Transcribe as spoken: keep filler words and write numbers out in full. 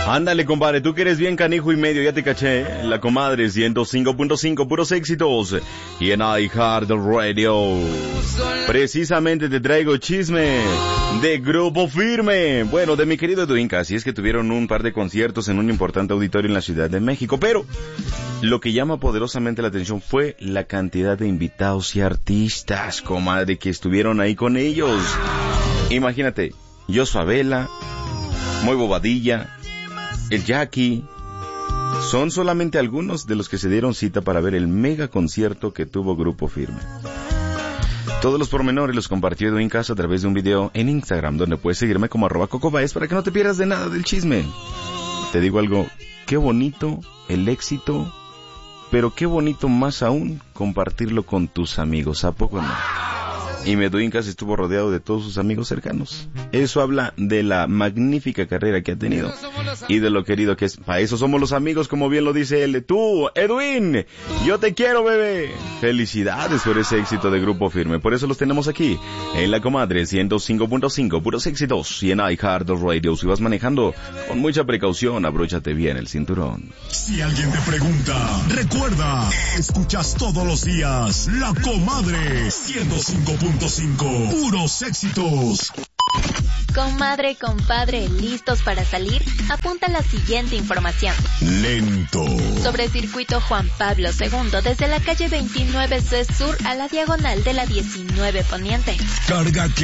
Ándale, compadre, tú que eres bien canijo y medio, ya te caché. La comadre ciento cinco punto cinco, puros éxitos. Y en iHeartRadio, precisamente te traigo chisme de Grupo Firme. Bueno, de mi querido Edwin, así es que tuvieron un par de conciertos en un importante auditorio en la Ciudad de México. Pero lo que llama poderosamente la atención fue la cantidad de invitados y artistas, comadre, que estuvieron ahí con ellos. Imagínate, Joshua Vela, Muy Bobadilla, el Jackie, son solamente algunos de los que se dieron cita para ver el mega concierto que tuvo Grupo Firme. Todos los pormenores los compartió Edwin Caso a través de un video en Instagram, donde puedes seguirme como arroba cocobaes para que no te pierdas de nada del chisme. Te digo algo, qué bonito el éxito, pero qué bonito más aún compartirlo con tus amigos, ¿a poco no? Y Edwin Caso estuvo rodeado de todos sus amigos cercanos. Eso habla de la magnífica carrera que ha tenido y de lo querido que es. Para eso somos los amigos, como bien lo dice él. Tú, Edwin, yo te quiero, bebé. Felicidades por ese éxito de Grupo Firme. Por eso los tenemos aquí en La Comadre ciento cinco punto cinco, puros éxitos. Y en iHeartRadio, si vas manejando, con mucha precaución, abróchate bien el cinturón. Si alguien te pregunta, recuerda, escuchas todos los días La Comadre ciento cinco punto cinco, puros éxitos. Comadre, compadre, ¿listos para salir? Apunta la siguiente información. Lento. Sobre circuito Juan Pablo segundo, desde la calle veintinueve C Sur a la diagonal de la diecinueve Poniente. Carga que